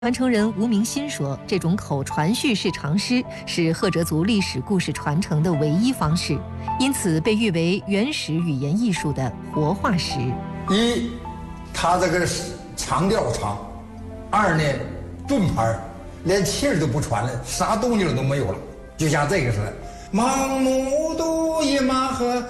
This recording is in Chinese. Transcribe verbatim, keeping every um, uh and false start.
传承人吴明新说，这种口传叙事长诗是赫哲族历史故事传承的唯一方式，因此被誉为原始语言艺术的活化石。 一，它这个长调长；二呢，顿拍，连气儿都不传了，啥动静都没有了，就像这个似的。盲目渡一马河，